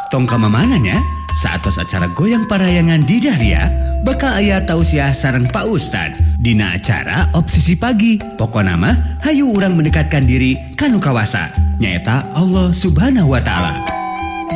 Tong kamamananya saat tos acara goyang parayangan di Dahlia bakal aya tausiah sareng Pak Ustad dina acara Obsesi Pagi. Pokona mah hayu urang mendekatkan diri kanu kawasa nyaeta Allah Subhanahu wa Ta'ala.